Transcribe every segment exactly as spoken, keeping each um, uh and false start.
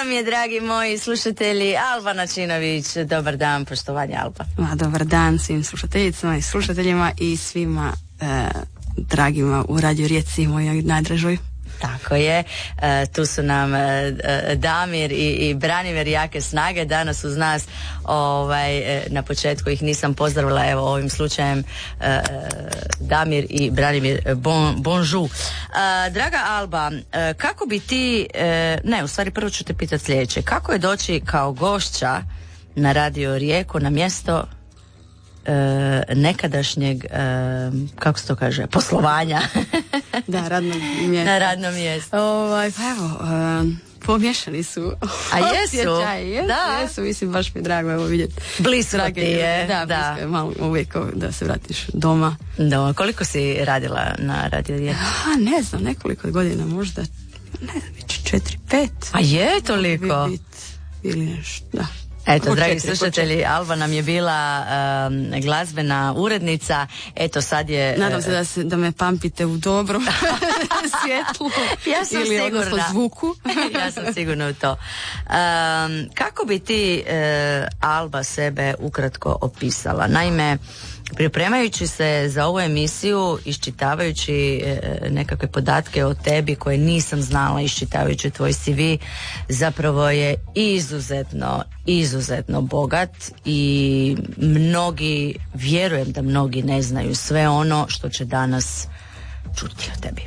nam je, dragi moji slušatelji, Alba Načinović. Dobar dan, poštovanje Alba. Ma, dobar dan svim slušateljicama i slušateljima i svima e, dragima u Radio Rijeci, mojoj najdražoj. Tako je, e, tu su nam e, Damir i, i Branimir jake snage danas uz nas. Ovaj, e, na početku ih nisam pozdravila, evo ovim slučajem e, Damir i Branimir, bon, bonjour. E, draga Alba, e, kako bi ti, e, ne, u stvari prvo ću te pitati sljedeće, kako je doći kao gošća na Radio Rijeku na mjesto E, nekadašnjeg, e, kako se to kaže, poslovanja. Da, radnog mjesta. Na radnom mjestu. Ovaj, pa evo, e, pomiješani su. A jesu? Jesu, da. jesu, mislim, baš mi je drago evo vidjeti. Blisko ti je. Da, da. blisko je, malo uvijek da se vratiš doma. Da, koliko si radila na Radio Rijeku? A, ne znam, nekoliko godina, možda, ne znam, četiri, pet. A je toliko? Bit, ili nešto, da. Eto, po dragi četiri, slušatelji, Alba nam je bila um, glazbena urednica. Eto, sad je... Nadam se da, se, da me pamtite u dobrom svjetlu. Ja sam ili sigurna. Zvuku. Ja sam sigurna u to. Um, kako bi ti, uh, Alba, sebe ukratko opisala? Naime, pripremajući se za ovu emisiju, iščitavajući e, nekakve podatke o tebi koje nisam znala, iščitavajući tvoj C V, zapravo je izuzetno, izuzetno bogat i mnogi, vjerujem da mnogi ne znaju sve ono što će danas čuti o tebi.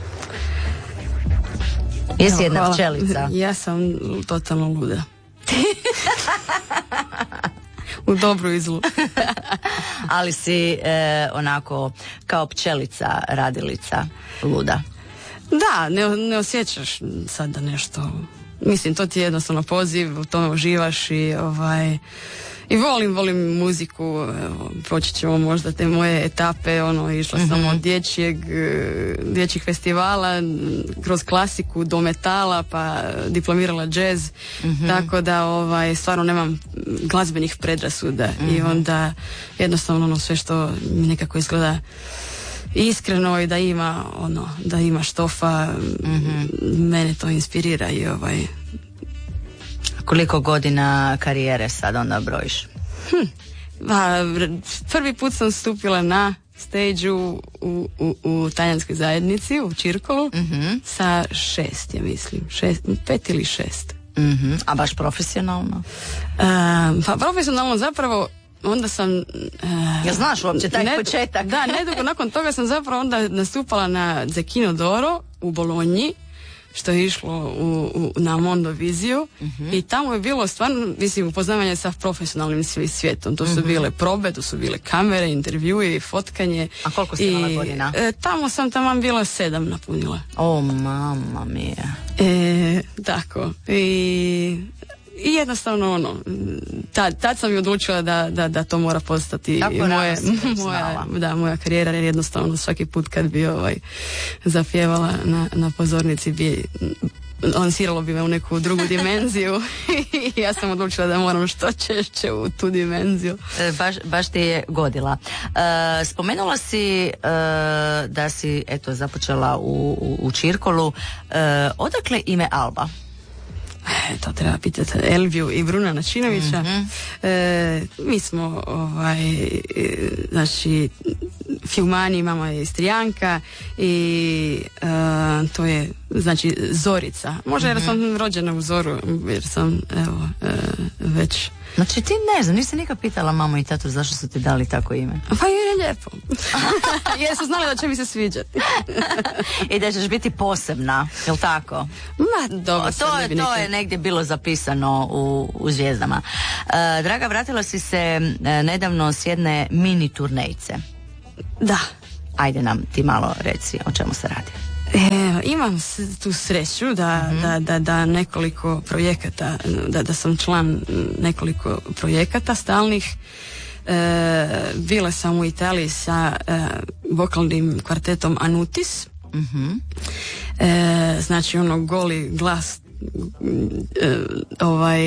Jesi Evo, jedna hvala. pčelica? Ja sam totalno luda. U dobru i zlu. Ali si e, onako kao pčelica, radilica, luda. Da, ne, ne osjećaš sad da nešto, mislim, to ti je jednostavno poziv, u tome uživaš i ovaj i volim, volim muziku. Evo, proći ćemo možda te moje etape, ono, išla sam mm-hmm. od dječjeg, dječjih festivala kroz klasiku do metala, pa diplomirala džez, mm-hmm. tako da ovaj, stvarno nemam glazbenih predrasuda mm-hmm. i onda jednostavno ono sve što mi nekako izgleda iskreno i da ima ono, da ima štofa, mm-hmm. mene to inspirira i ovaj. Koliko godina karijere sad onda brojiš? Hm. Pa, prvi put sam stupila na stage u, u, u, u talijanskoj zajednici u Čirkolu mm-hmm. sa šest, ja mislim. Šest, pet ili šest. Mm-hmm. A baš profesionalno? Um, pa profesionalno zapravo onda sam... Uh, ja znaš uopće taj ne, početak? Da, nedugo nakon toga sam zapravo onda nastupala na Zecchino d'Oro u Bologni, što je išlo u, u, na Mondoviziju uh-huh. i tamo je bilo stvarno, mislim, upoznavanje sa profesionalnim svijetom. To su uh-huh. bile probe, to su bile kamere, intervjui, fotkanje. A koliko si imala godina? E, tamo sam tamo bila sedam napunila. O, mama mia. E, tako. I... I jednostavno ono, tad, tad sam i odlučila da, da, da to mora postati moje, moja, da, moja karijera, jer jednostavno svaki put kad bi ovaj, zapjevala na, na pozornici bi lansiralo bi me u neku drugu dimenziju i ja sam odlučila da moram što češće u tu dimenziju. E, baš, baš ti je godila. E, spomenula si e, da si eto započela u, u, u Čirkolu. E, odakle ime Alba? E, to treba pitati Elviju i Bruna Načinovića. Mm-hmm. E, mi smo ovaj, e, znači Fiumani, mama je Istrijanka i e, to je znači Zorica. Možda mm-hmm. jer sam rođena u Zoru, jer sam evo e, već. Znači ti ne znam, nisi nikad pitala mamu i tatu zašto su ti dali tako ime? Pa je lijepo. Jer su znali da će mi se sviđati. I da ćeš biti posebna, jel tako? Ma, dobro, to je, to je negdje bilo zapisano u, u zvijezdama. E, draga, vratila si se e, nedavno s jedne mini turnejce. Da. Ajde nam ti malo reci o čemu se radi. E, imam tu sreću da, mm-hmm. da, da, da nekoliko projekata, da, da sam član nekoliko projekata stalnih. E, bila sam u Italiji sa e, vokalnim kvartetom Anutis. Mm-hmm. E, znači ono goli glas, e, ovaj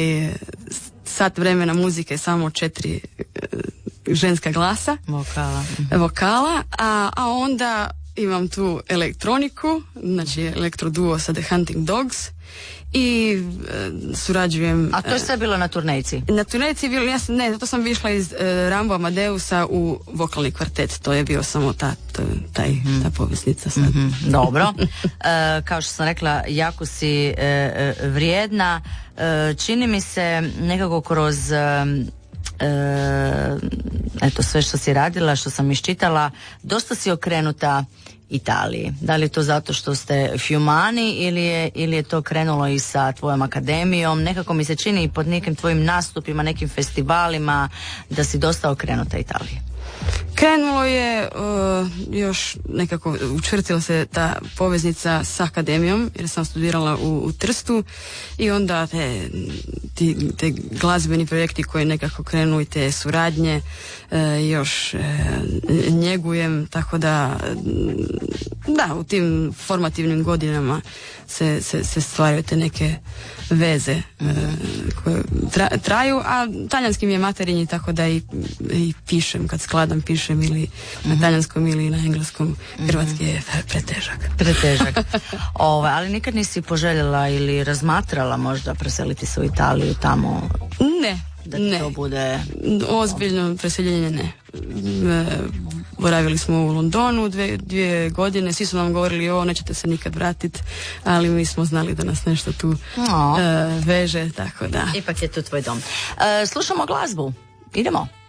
sat vremena muzike, samo četiri e, ženska glasa. Vokala. Mm-hmm. Vokala, a, a onda imam tu elektroniku, znači elektroduo sa The Hunting Dogs i e, surađujem... A to je sve bilo na turnejci? Na turnejci je bilo, ja sam, ne, zato sam išla iz e, Rambo Amadeusa u vokalni kvartet, to je bio samo ta, to, taj, mm. ta poveznica sad. Mm-hmm. Dobro. e, kao što sam rekla, jako si e, e, vrijedna. E, čini mi se nekako kroz... E, E, eto sve što si radila, što sam iščitala, dosta si okrenuta Italiji. Da li je to zato što ste Fiumani ili je, ili je to krenulo i sa tvojom akademijom? Nekako mi se čini pod nekim tvojim nastupima, nekim festivalima da si dosta okrenuta Italiji. Krenulo je uh, još nekako, učvrtila se ta poveznica s akademijom jer sam studirala u, u Trstu i onda te, ti, te glazbeni projekti koji nekako krenu i te suradnje uh, još uh, njegujem, tako da da, u tim formativnim godinama se, se, se stvaraju te neke veze uh, koje tra, traju, a talijanski mi je materinji, tako da i, i pišem, kad skladam pišem ili mm-hmm. na talijanskom ili na engleskom. Hrvatski je pretežak. Pretežak. Ove, ali nikad nisi poželjela ili razmatrala možda preseliti se u Italiju tamo? Ne. Da ne. To bude... Ozbiljno preseljenje ne. E, boravili smo u Londonu dve, dvije godine, svi su nam govorili o, nećete se nikad vratiti, ali mi smo znali da nas nešto tu e, veže, tako da. Ipak je tu tvoj dom. E, slušamo glazbu. Idemo.